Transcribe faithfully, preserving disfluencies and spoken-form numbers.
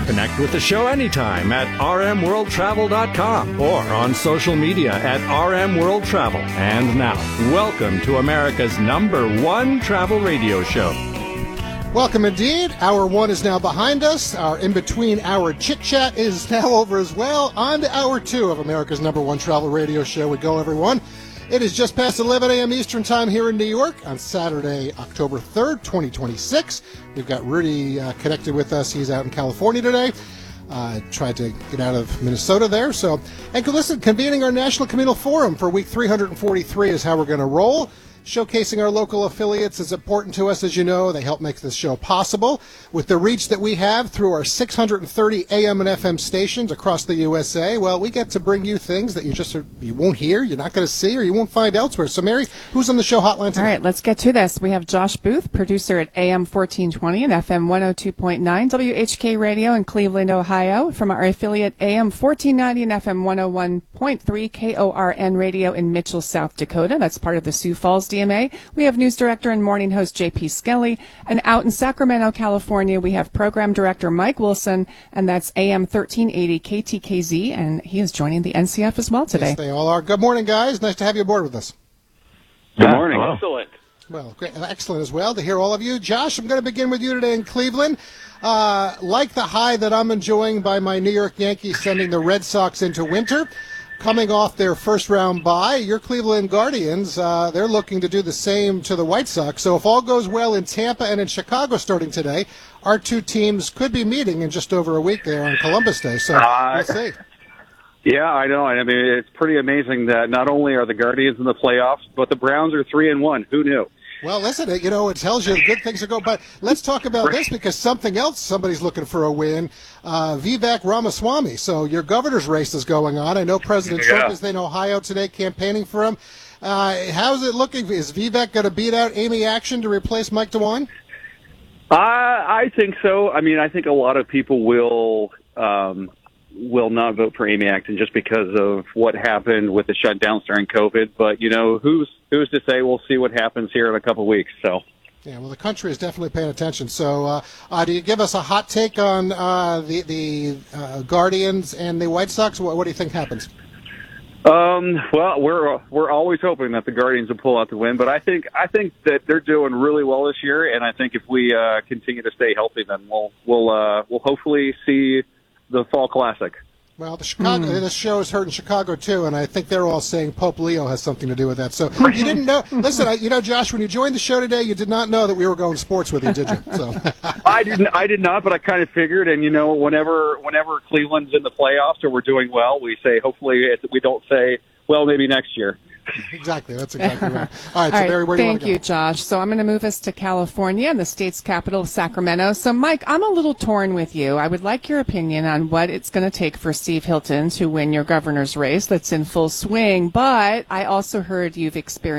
Connect with the show anytime at r m world travel dot com or on social media at r m world travel. And now, welcome to America's number one travel radio show. Welcome indeed. Hour one is now behind us. Our in-between hour chit-chat is now over as well. On to hour two of America's number one travel radio show. We go, everyone. It is just past eleven a.m. Eastern Time here in New York on Saturday, October third, twenty twenty-six. We've got Rudy uh, connected with us. He's out in California today. Uh, tried to get out of Minnesota there. So, and listen, convening our National Communal Forum for week three hundred forty-three is how we're going to roll. Showcasing our local affiliates is important to us, as you know. They help make this show possible. With the reach that we have through our six hundred thirty A M and F M stations across the U S A, well, we get to bring you things that you just you won't hear, you're not going to see, or you won't find elsewhere. So, Mary, who's on the show hotline today? All right, let's get to this. We have Josh Booth, producer at A M fourteen twenty and F M one oh two point nine W H K Radio in Cleveland, Ohio, from our affiliate A M fourteen ninety and F M one oh one point three K O R N Radio in Mitchell, South Dakota. That's part of the Sioux Falls D M A. We have news director and morning host J P Skelly. And out in Sacramento, California, we have program director Mike Wilson, and that's A M thirteen eighty K T K Z, and he is joining the N C F as well today. Yes, they all are. Good morning, guys. Nice to have you aboard with us. Good morning. Hello. Excellent. Well, great, excellent as well to hear all of you. Josh, I'm going to begin with you today in Cleveland. Uh, like the high that I'm enjoying by my New York Yankees sending the Red Sox into winter, coming off their first round bye, your Cleveland Guardians, uh, they're looking to do the same to the White Sox. So if all goes well in Tampa and in Chicago starting today, our two teams could be meeting in just over a week there on Columbus Day. So uh, we'll see. Yeah, I know. I mean, it's pretty amazing that not only are the Guardians in the playoffs, but the Browns are three and one. Who knew? Well, listen, you know, it tells you good things are going. But let's talk about this because something else somebody's looking for a win. Uh, Vivek Ramaswamy. So your governor's race is going on. I know President Yeah. Trump is in Ohio today campaigning for him. Uh, how's it looking? Is Vivek going to beat out Amy Action to replace Mike DeWine? I I think so. I mean, I think a lot of people will um, will not vote for Amy Acton just because of what happened with the shutdowns during COVID. But you know, who's who's to say? We'll see what happens here in a couple of weeks. So. Yeah, well, the country is definitely paying attention. So, uh, uh, do you give us a hot take on uh, the the uh, Guardians and the White Sox? What, what do you think happens? Um, well, we're we're always hoping that the Guardians will pull out the win, but I think I think that they're doing really well this year, and I think if we uh, continue to stay healthy, then we'll we'll uh, we'll hopefully see the Fall Classic. Well, the Chicago, Mm. this show is heard in Chicago too, and I think they're all saying Pope Leo has something to do with that. So you didn't know. Listen, I, you know, Josh, when you joined the show today, you did not know that we were going sports with you, did you? So I didn't. I did not, but I kind of figured. And you know, whenever whenever Cleveland's in the playoffs or we're doing well, we say hopefully it's, we don't say well maybe next year. exactly, that's exactly right. All right, All so Barry, right, where do you want thank to go? you, Josh. So I'm going to move us to California, the state's capital of Sacramento. So, Mike, I'm a little torn with you. I would like your opinion on what it's going to take for Steve Hilton to win your governor's race that's in full swing. But I also heard you've experienced